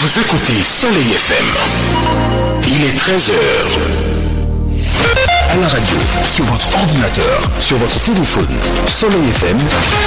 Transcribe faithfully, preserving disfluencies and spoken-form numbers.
Vous écoutez Soleil F M. Il est treize heures. À la radio, sur votre ordinateur, sur votre téléphone. Soleil F M.